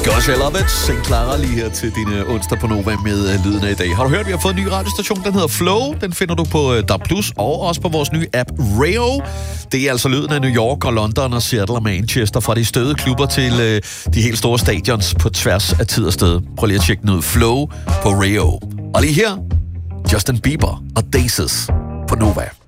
Gosh, I love it. St. Clara lige her til din onsdag på Nova med lyden af i dag. Har du hørt, vi har fået en ny radiostation, den hedder Flow. Den finder du på DAB+, og også på vores nye app Rayo. Det er altså lyden af New York og London og Seattle og Manchester, fra de støde klubber til de helt store stadions på tværs af tid og sted. Prøv lige at tjekke den ud. Flow på Rayo. Og lige her, Justin Bieber og Daces på Nova.